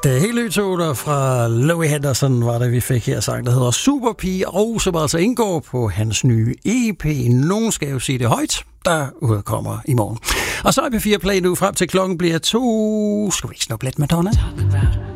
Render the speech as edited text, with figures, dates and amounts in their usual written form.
Det hele toner fra Louie Henderson var det, vi fik her sang, der hedder Superpige, og som altså indgår på hans nye EP. Nogen skal jo sige det højt, der udkommer i morgen. Og så er P4 Play nu frem til klokken bliver 2. Skal vi ikke snuppe lidt Madonna?